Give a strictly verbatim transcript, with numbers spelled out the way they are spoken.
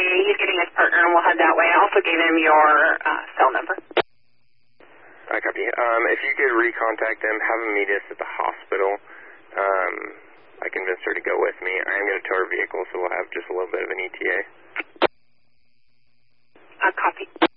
he's getting his partner, and we'll head that way. I also gave him your uh, cell number. I copy. Um, if you could recontact them, have them meet us at the hospital. Um, I convinced her to go with me. I am going to tow her vehicle, so we'll have just a little bit of an E T A. Uh, copy.